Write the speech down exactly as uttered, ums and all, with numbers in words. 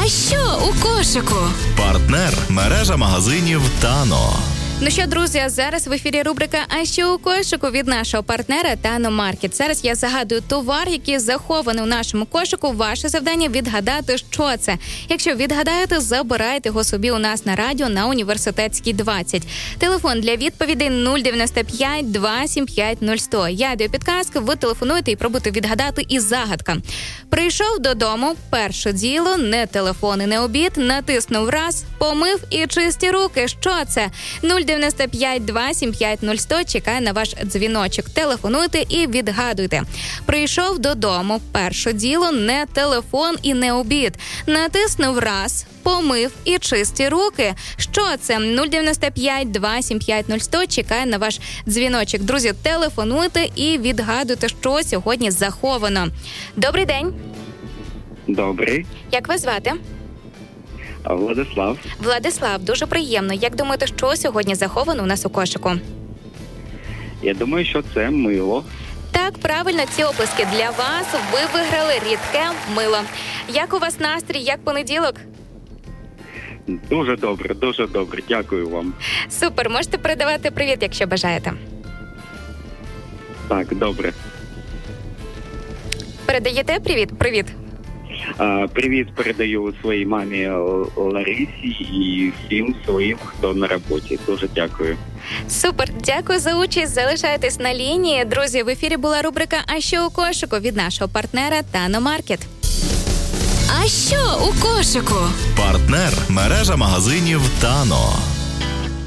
А що у кошику? Партнер – мережа магазинів «Тано». Ну що, друзі, а зараз в ефірі рубрика «А що у кошику» від нашого партнера «Тано Маркет». Зараз я загадую товар, який захований у нашому кошику. Ваше завдання – відгадати, що це. Якщо відгадаєте, забирайте його собі у нас на радіо на Університетській, двадцять. Телефон для відповідей нуль дев'яносто п'ять два сім п'ять нуль сто. Я даю підказки, ви телефонуєте і пробуйте відгадати і загадка. Прийшов додому, перше діло, не телефон і не обід, натиснув раз, помив і чисті руки. Що це? нуль дев'яносто п'ять два сім п'ять нуль сто чекає на ваш дзвіночок. Телефонуйте і відгадуйте. Прийшов додому, перше діло, не телефон і не обід. Натиснув раз, помив і чисті руки. Що це? нуль дев'яносто п'ять два сім п'ять нуль сто чекає на ваш дзвіночок. Друзі, телефонуйте і відгадуйте, що сьогодні заховано. Добрий день. Добрий. Як вас звати? Владислав. Владислав, дуже приємно. Як думаєте, що сьогодні заховано у нас у кошику? Я думаю, що це мило. Так, правильно, ці оплески для вас. Ви виграли рідке мило. Як у вас настрій, як понеділок? Дуже добре, дуже добре. Дякую вам. Супер, можете передавати привіт, якщо бажаєте. Так, добре. Передаєте привіт? Привіт. А, привіт передаю своїй мамі Ларисі і всім своїм, хто на роботі. Дуже дякую. Супер, дякую за участь. Залишайтесь на лінії. Друзі, в ефірі була рубрика «А що у кошику» від нашого партнера «Тано Маркет». А що у кошику? Партнер – мережа магазинів «Тано».